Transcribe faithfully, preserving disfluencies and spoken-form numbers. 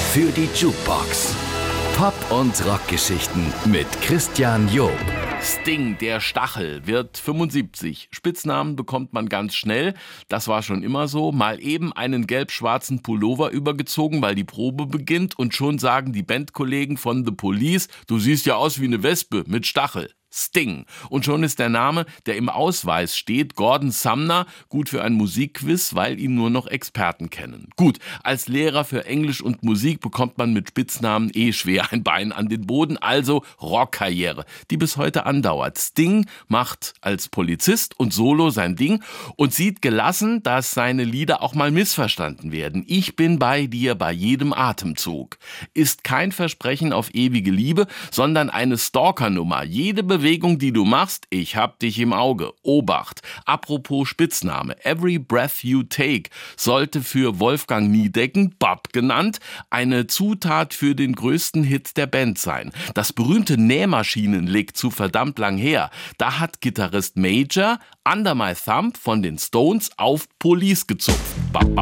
für die Jukebox. Pop- und Rockgeschichten mit Christian Job. Sting, der Stachel, wird fünfundsiebzig. Spitznamen bekommt man ganz schnell. Das war schon immer so. Mal eben einen gelb-schwarzen Pullover übergezogen, weil die Probe beginnt. Und schon sagen die Bandkollegen von The Police, du siehst ja aus wie eine Wespe mit Stachel. Sting. Und schon ist der Name, der im Ausweis steht, Gordon Sumner, gut für ein Musikquiz, weil ihn nur noch Experten kennen. Gut, als Lehrer für Englisch und Musik bekommt man mit Spitznamen eh schwer ein Bein an den Boden, also Rockkarriere, die bis heute andauert. Sting macht als Polizist und Solo sein Ding und sieht gelassen, dass seine Lieder auch mal missverstanden werden. Ich bin bei dir bei jedem Atemzug. Ist kein Versprechen auf ewige Liebe, sondern eine Stalker-Nummer. Jede Bewegung, die du machst, ich hab dich im Auge. Obacht. Apropos Spitzname. Every Breath You Take sollte für Wolfgang Niedecken, Bab genannt, eine Zutat für den größten Hit der Band sein. Das berühmte Nähmaschinen liegt zu verdammt lang her. Da hat Gitarrist Major Under My Thumb von den Stones auf Police gezupft. Bab,